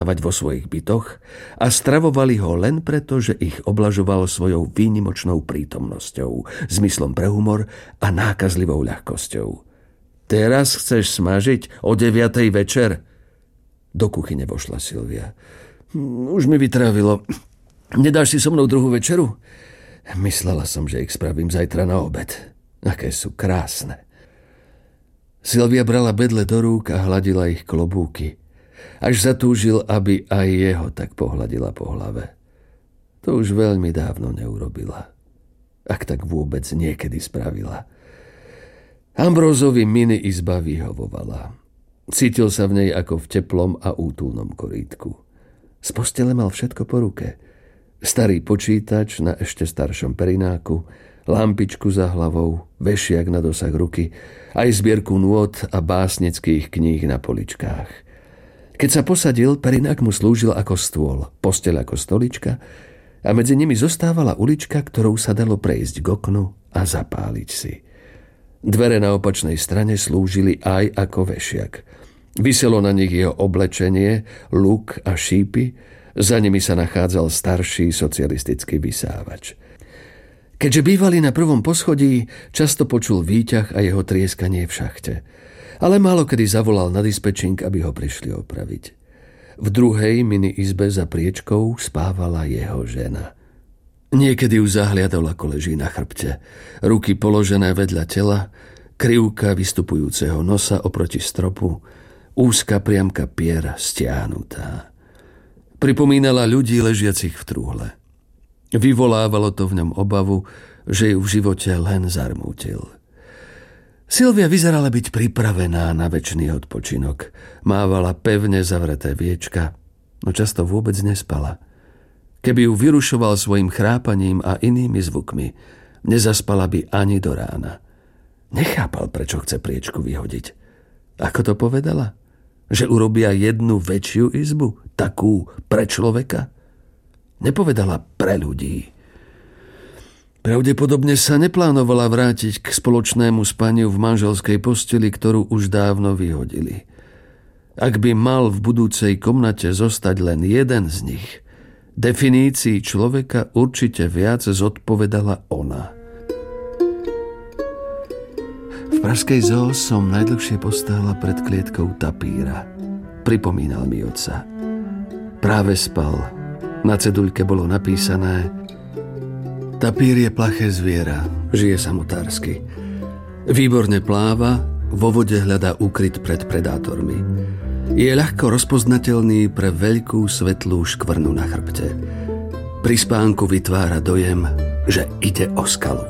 vo svojich bytoch a stravovali ho len preto, že ich oblažoval svojou výnimočnou prítomnosťou, zmyslom pre humor a nákazlivou ľahkosťou. Teraz chceš smažiť o 9:00 večer? Do kuchyne vošla Silvia. Už mi vytrávilo. Nedáš si so mnou druhú večeru? Myslela som, že ich spravím zajtra na obed. Aké sú krásne. Silvia brala bedle do rúk a hladila ich klobúky. Až zatúžil, aby aj jeho tak pohľadila po hlave. To už veľmi dávno neurobila. Ak tak vôbec niekedy spravila. Ambrózovi mini izba vyhovovala. Cítil sa v nej ako v teplom a útulnom korítku. Z postele mal všetko po ruke. Starý počítač na ešte staršom perináku, lampičku za hlavou, vešiak na dosah ruky, aj zbierku nôt a básnických kníh na poličkách. Keď sa posadil, perinák mu slúžil ako stôl, posteľ ako stolička a medzi nimi zostávala ulička, ktorou sa dalo prejsť k oknu a zapáliť si. Dvere na opačnej strane slúžili aj ako vešiak. Viselo na nich jeho oblečenie, luk a šípy, za nimi sa nachádzal starší socialistický vysávač. Keďže bývali na prvom poschodí, často počul výťah a jeho trieskanie v šachte. Ale málokedy zavolal na dispečing, aby ho prišli opraviť. V druhej mini izbe za priečkou spávala jeho žena. Niekedy ju zahliadol, ako leží na chrbte. Ruky položené vedľa tela, krivka vystupujúceho nosa oproti stropu, úzka priamka pier stiahnutá. Pripomínala ľudí ležiacich v trúhle. Vyvolávalo to v ňom obavu, že ju v živote len zarmútil. Silvia vyzerala byť pripravená na večný odpočinok. Mávala pevne zavreté viečka, no často vôbec nespala. Keby ju vyrušoval svojim chrápaním a inými zvukmi, nezaspala by ani do rána. Nechápal, prečo chce priečku vyhodiť. Ako to povedala? Že urobia jednu väčšiu izbu? Takú pre človeka? Nepovedala pre ľudí. Pravdepodobne sa neplánovala vrátiť k spoločnému spaniu v manželskej posteli, ktorú už dávno vyhodili. Ak by mal v budúcej komnate zostať len jeden z nich, definícii človeka určite viac zodpovedala ona. V pražskej zoo som najdlhšie postála pred klietkou tapíra. Pripomínal mi otca. Práve spal. Na ceduľke bolo napísané: Tapír je plaché zviera, žije samotársky. Výborne pláva, vo vode hľadá úkryt pred predátormi. Je ľahko rozpoznateľný pre veľkú svetlú škvrnu na chrbte. Pri spánku vytvára dojem, že ide o skalu.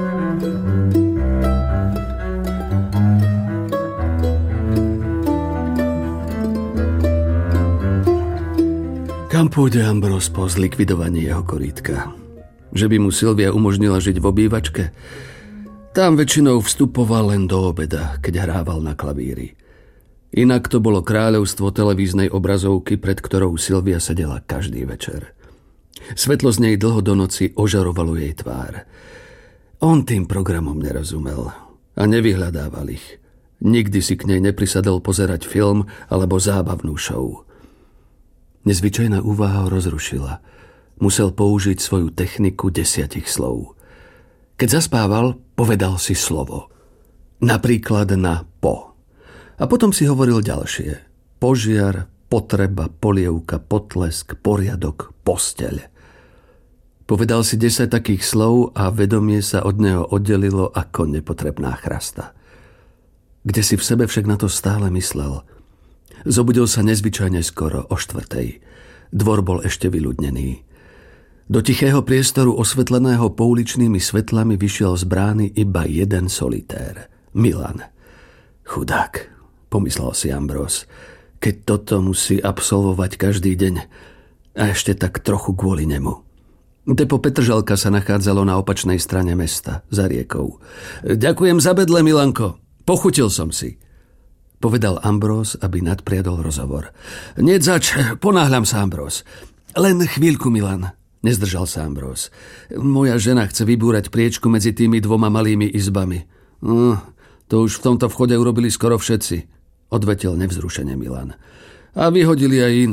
Kam pôjde Ambróz po zlikvidovaní jeho korítka? Že by mu Silvia umožnila žiť v obývačke? Tam väčšinou vstupoval len do obeda, keď hrával na klavíri. Inak to bolo kráľovstvo televíznej obrazovky, pred ktorou Silvia sedela každý večer. Svetlo z nej dlho do noci ožarovalo jej tvár. On tým programom nerozumel a nevyhľadával ich. Nikdy si k nej neprisadol pozerať film alebo zábavnú show. Nezvyčajná úvaha ho rozrušila. Musel použiť svoju techniku 10 slov. Keď zaspával, povedal si slovo. Napríklad na po. A potom si hovoril ďalšie. Požiar, potreba, polievka, potlesk, poriadok, posteľ. Povedal si 10 takých slov a vedomie sa od neho oddelilo ako nepotrebná chrasta. Kde si v sebe však na to stále myslel. Zobudil sa nezvyčajne skoro o 4:00. Dvor bol ešte vyľudnený. Do tichého priestoru osvetleného pouličnými svetlami vyšiel z brány iba jeden solitér. Milan. Chudák, pomyslel si Ambróz, keď toto musí absolvovať každý deň a ešte tak trochu kvôli nemu. Depo Petržalka sa nachádzalo na opačnej strane mesta, za riekou. Ďakujem za bedle, Milanko, pochutil som si, povedal Ambróz, aby nadpriadol rozhovor. Nedzač, ponáhľam sa, Ambróz. Len chvíľku, Milan. Nezdržal sa Ambróz. Moja žena chce vybúrať priečku medzi tými 2 malými izbami. To už v tomto vchode urobili skoro všetci, odvetil nevzrušene Milan. A vyhodili aj iné.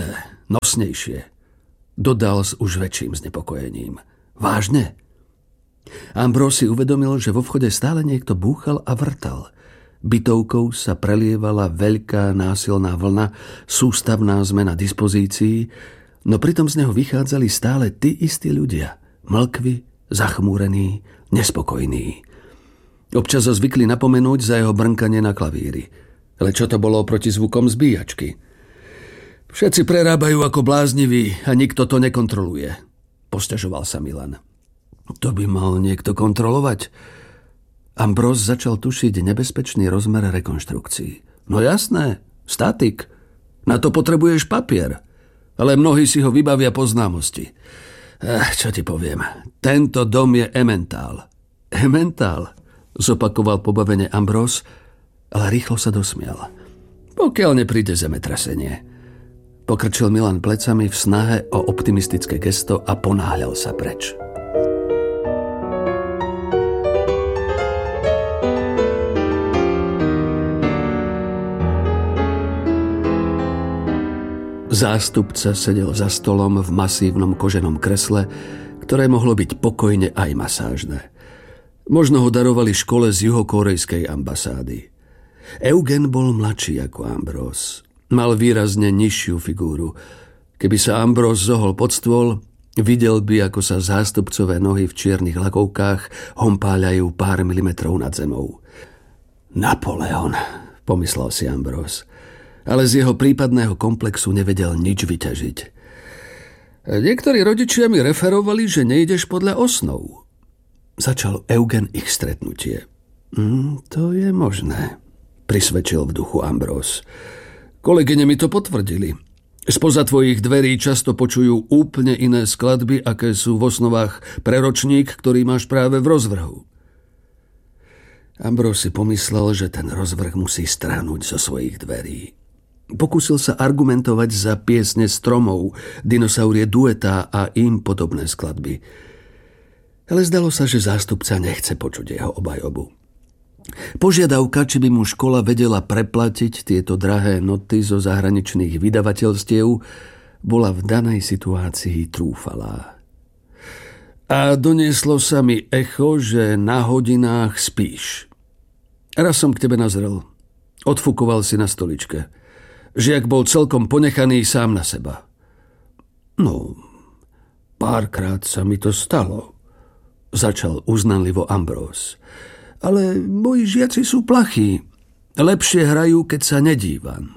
nosnejšie. Dodal s už väčším znepokojením. Vážne? Ambrose si uvedomil, že vo vchode stále niekto búchal a vrtal. Bytovkou sa prelievala veľká násilná vlna, sústavná zmena dispozícií, no pritom z neho vychádzali stále tí istí ľudia. Mlkví, zachmúrení, nespokojní. Občas ho zvykli napomenúť za jeho brnkanie na klavíri. Ale čo to bolo proti zvukom zbíjačky? Všetci prerábajú ako blázniví a nikto to nekontroluje, posťažoval sa Milan. To by mal niekto kontrolovať. Ambrose začal tušiť nebezpečný rozmer rekonštrukcií. No jasné, statik. Na to potrebuješ papier. Ale mnohí si ho vybavia po známosti. Čo ti poviem, tento dom je ementál. Ementál, zopakoval pobavene Ambrose, ale rýchlo sa dosmial. Pokiaľ nepríde zemetrasenie. Pokrčil Milan plecami v snahe o optimistické gesto a ponáhľal sa preč. Zástupca sedel za stolom v masívnom koženom kresle, ktoré mohlo byť pokojne aj masážne. Možno ho darovali škole z juhokorejskej ambasády. Eugen bol mladší ako Ambrose. Mal výrazne nižšiu figúru. Keby sa Ambrose zohol pod stôl, videl by, ako sa zástupcové nohy v čiernych lakovkách hompáľajú pár milimetrov nad zemou. Napoleon, pomyslel si Ambrose. Ale z jeho prípadného komplexu nevedel nič vyťažiť. Niektorí rodičia mi referovali, že nejdeš podľa osnov. Začal Eugen ich stretnutie. To je možné, prisvedčil v duchu Ambrose. Kolegyne mi to potvrdili. Spoza tvojich dverí často počujú úplne iné skladby, aké sú v osnovách pre ročník, ktorý máš práve v rozvrhu. Ambrose si pomyslel, že ten rozvrh musí strhnúť zo svojich dverí. Pokúsil sa argumentovať za piesne stromov, dinosaurie duetá a im podobné skladby. Ale zdalo sa, že zástupca nechce počuť jeho obhajobu. Požiadavka, či by mu škola vedela preplatiť tieto drahé noty zo zahraničných vydavateľstiev, bola v danej situácii trúfalá. A donieslo sa mi echo, že na hodinách spíš. Raz som k tebe nazrel. Odfukoval si na stoličke. Žiak bol celkom ponechaný sám na seba. No, párkrát sa mi to stalo, začal uznanlivo Ambrose. Ale moji žiaci sú plachí. Lepšie hrajú, keď sa nedívam.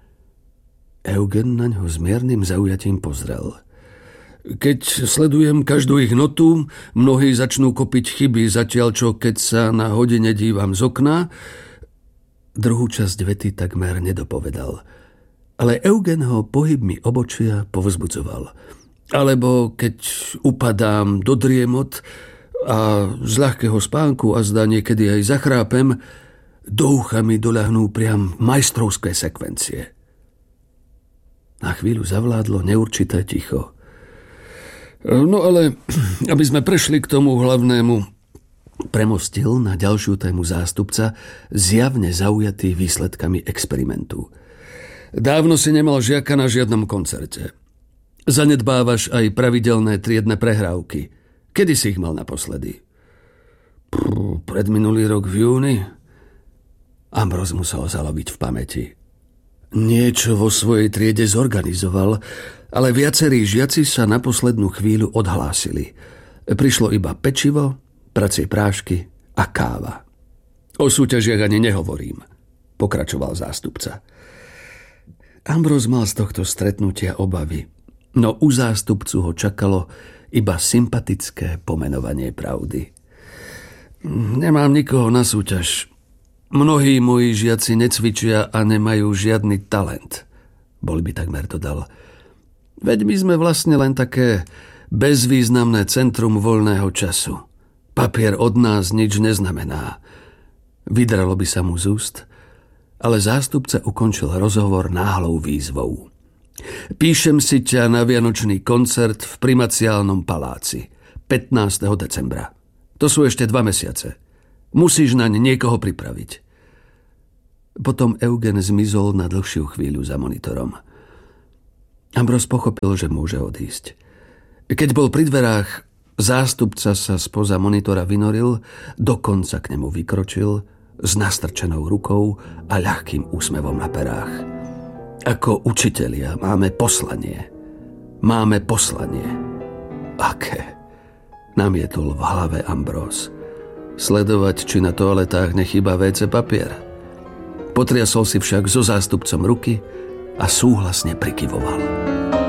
Eugen na ňo s miernym zaujatím pozrel. Keď sledujem každú ich notu, mnohí začnú kopiť chyby, zatiaľ čo keď sa na hodine dívam z okna. Druhú časť vety takmer nedopovedal. Ale Eugen ho pohybmi obočia povzbudzoval. Alebo keď upadám do driemot a z ľahkého spánku a zdá niekedy aj zachrápem, do ucha mi doľahnú priam majstrovské sekvencie. Na chvíľu zavládlo neurčité ticho. No ale, aby sme prešli k tomu hlavnému, premostil na ďalšiu tému zástupca, zjavne zaujatý výsledkami experimentu. Dávno si nemal žiaka na žiadnom koncerte. Zanedbávaš aj pravidelné triedne prehrávky. Kedy si ich mal naposledy? Predminulý rok v júni. Ambrose musel zaloviť v pamäti. Niečo vo svojej triede zorganizoval, ale viacerí žiaci sa na poslednú chvíľu odhlásili. Prišlo iba pečivo, pracie prášky a káva. O súťažiach ani nehovorím, pokračoval zástupca. Ambrose mal z tohto stretnutia obavy, no u zástupcu ho čakalo iba sympatické pomenovanie pravdy. Nemám nikoho na súťaž. Mnohí moji žiaci necvičia a nemajú žiadny talent, bol by takmer dodal. Veď my sme vlastne len také bezvýznamné centrum voľného času. Papier od nás nič neznamená. Vydralo by sa mu z úst, ale zástupca ukončil rozhovor náhlou výzvou. Píšem si ťa na vianočný koncert v Primaciálnom paláci 15. decembra. To sú ešte 2 mesiace. Musíš naň niekoho pripraviť. Potom Eugen zmizol na dlhšiu chvíľu za monitorom. Ambros pochopil, že môže odísť. Keď bol pri dverách, zástupca sa spoza monitora vynoril, dokonca k nemu vykročil s nastrčenou rukou a ľahkým úsmevom na perách. Ako učitelia máme poslanie. Máme poslanie. Aké? Namietol v hlave Ambros. Sledovať, či na toaletách nechýba WC papier. Potriasol si však so zástupcom ruky a súhlasne prikyvoval.